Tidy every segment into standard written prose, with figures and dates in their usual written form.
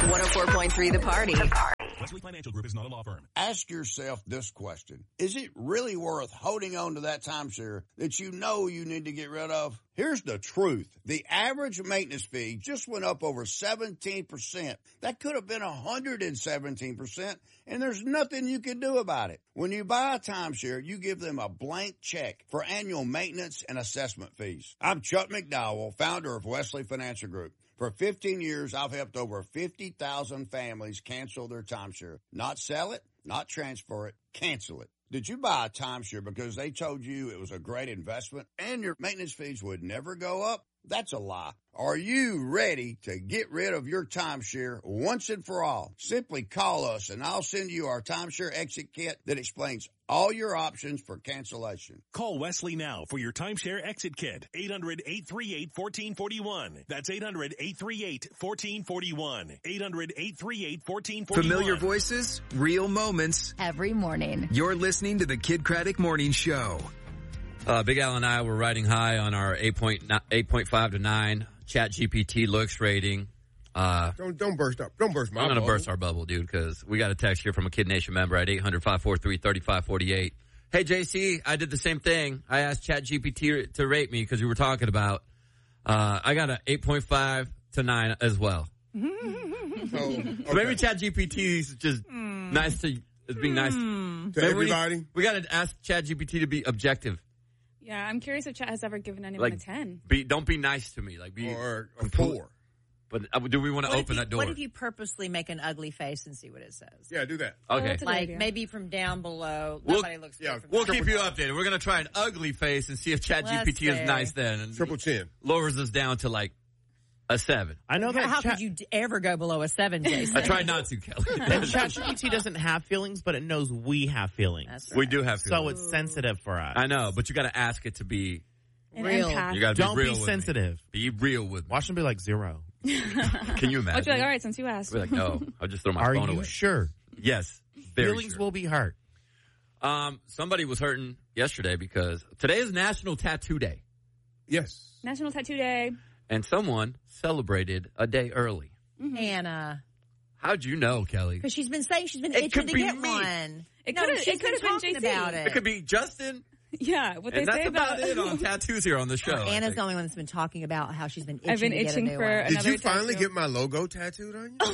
104.3 The Party. Wesley Financial Group is not a law firm. Ask yourself this question. Is it really worth holding on to that timeshare that you know you need to get rid of? Here's the truth. The average maintenance fee just went up over 17%. That could have been 117%, and there's nothing you can do about it. When you buy a timeshare, you give them a blank check for annual maintenance and assessment fees. I'm Chuck McDowell, founder of Wesley Financial Group. For 15 years, I've helped over 50,000 families cancel their timeshare. Not sell it, not transfer it, cancel it. Did you buy a timeshare because they told you it was a great investment and your maintenance fees would never go up? That's a lie. Are you ready to get rid of your timeshare once and for all? Simply call us and I'll send you our timeshare exit kit that explains all your options for cancellation. Call Wesley now for your timeshare exit kit. 800-838-1441. That's 800-838-1441. 800-838-1441. Familiar voices, real moments. Every morning. You're listening to the Kid Craddock Morning Show. Big Al and I were riding high on our 8.5 to 9 ChatGPT looks rating. Don't burst up. Don't burst my I'm going to bubble. burst our bubble, dude, because we got a text here from a Kid Nation member at 800-543-3548. Hey, JC, I did the same thing. I asked ChatGPT to rate me because we were talking about. I got an 8.5 to 9 as well. So, okay. Maybe ChatGPT is just nice to being nice to everybody. We got to ask ChatGPT to be objective. Yeah, I'm curious if Chat has ever given anyone a 10. Don't be nice to me. Or a 4. But do we want to open that door? What if you purposely make an ugly face and see what it says? Yeah, do that. Okay. Like maybe from down below. Nobody looks good from We'll down keep you updated. We're going to try an ugly face and see if ChatGPT is nice then. And triple chin. Lowers us down to like a 7. I know that. How could you ever go below a 7, Jason? I tried not to, Kelly. And ChatGPT doesn't have feelings, but it knows we have feelings. That's right. We do have feelings. So it's sensitive for us. I know, but you got to ask it to be real. You got to be Don't real be with sensitive. Me. Be real with me. Watch them be like 0. Can you imagine? I'll be like, all right, since you asked. I'll be like, no. I'll just throw my Are phone you away. sure? Yes. Very Feelings sure. will be hurt. Somebody was hurting yesterday because today is National Tattoo Day. Yes. National Tattoo Day. And someone celebrated a day early. Mm-hmm. Anna. How'd you know, Kelly? Because she's been saying she's been It itching could to be get me. one. It No, could she's been have been talking JC. about It could be Justin. Yeah, what they And that's say about it on tattoos here on the show. Anna's the only one that's been talking about how she's been itching I've been to get itching a new for one. another Did you finally tattoo. get my logo tattooed on you?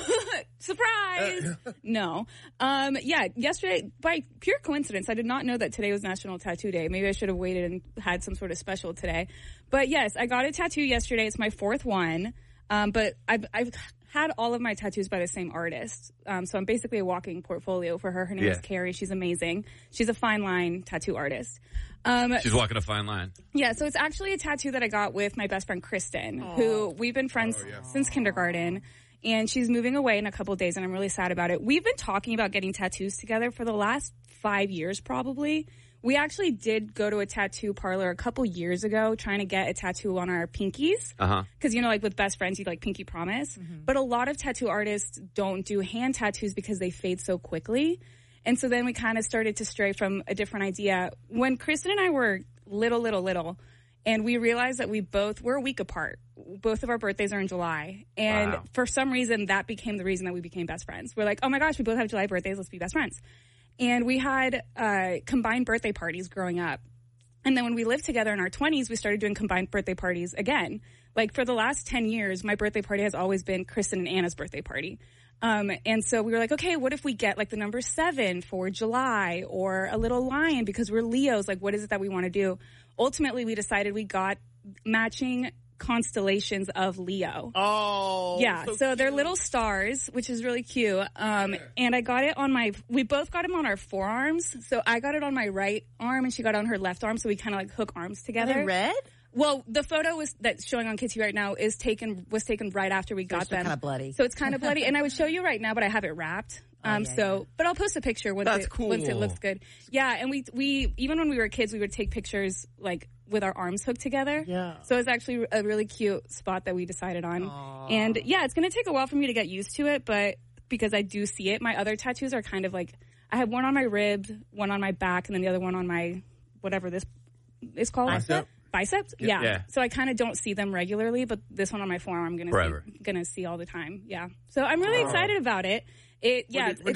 Surprise! No. Yeah, yesterday, by pure coincidence, I did not know that today was National Tattoo Day. Maybe I should have waited and had some sort of special today. But yes, I got a tattoo yesterday. It's my 4th one. But I've had all of my tattoos by the same artist. So I'm basically a walking portfolio for her. Her name is Carrie. She's amazing. She's a fine line tattoo artist. She's walking a fine line. Yeah, so it's actually a tattoo that I got with my best friend Kristen, who we've been friends since kindergarten. And she's moving away in a couple of days, and I'm really sad about it. We've been talking about getting tattoos together for the last 5 years, probably. We actually did go to a tattoo parlor a couple years ago trying to get a tattoo on our pinkies. Because, like with best friends, you pinky promise. Mm-hmm. But a lot of tattoo artists don't do hand tattoos because they fade so quickly. And so then we kind of started to stray from a different idea. When Kristen and I were little, and we realized that we're a week apart. Both of our birthdays are in July. And for some reason, that became the reason that we became best friends. We're like, oh my gosh, we both have July birthdays. Let's be best friends. And we had combined birthday parties growing up. And then when we lived together in our 20s, we started doing combined birthday parties again. Like for the last 10 years, my birthday party has always been Kristen and Anna's birthday party. And so we were like, okay, what if we get like the number 7 for July or a little lion because we're Leos? Like, what is it that we want to do? Ultimately, we decided we got matching constellations of Leo. Oh. Yeah, so they're little stars, which is really cute. And I got it we both got them on our forearms. So I got it on my right arm and she got it on her left arm. So we kind of like hook arms together. Are they red? Well, the photo that's showing on Kitty right now was taken right after we got them. Kind of bloody. So it's kind of bloody, and I would show you right now, but I have it wrapped. But I'll post a picture once it looks good. Yeah, and we even when we were kids, we would take pictures like with our arms hooked together. Yeah. So it's actually a really cute spot that we decided on. Aww. And yeah, it's gonna take a while for me to get used to it, but because I do see it, my other tattoos are kind of like I have one on my rib, one on my back, and then the other one on my whatever this is called. Bicep. biceps. Yeah. Yeah. So I kind of don't see them regularly, but this one on my forearm, I'm Forever. gonna see all the time. Yeah. So I'm really excited about it. It When did